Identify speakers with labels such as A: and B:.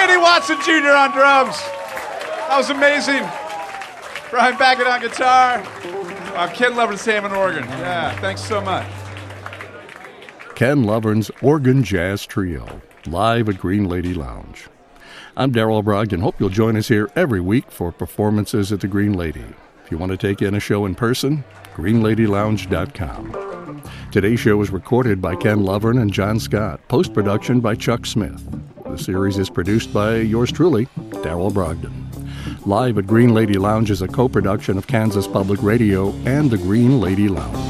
A: Kenny Watson Jr. on drums. That was amazing. Brian Backett on guitar. Ken Lovern's Hammond organ. Yeah, thanks so much.
B: Ken Lovern's Organ Jazz Trio, live at Green Lady Lounge. I'm Darrell Brogdon. Hope you'll join us here every week for performances at the Green Lady. If you want to take in a show in person, greenladylounge.com. Today's show is recorded by Ken Lovern and John Scott. Post-production by Chuck Smith. The series is produced by yours truly, Darrell Brogdon. Live at Green Lady Lounge is a co-production of Kansas Public Radio and the Green Lady Lounge.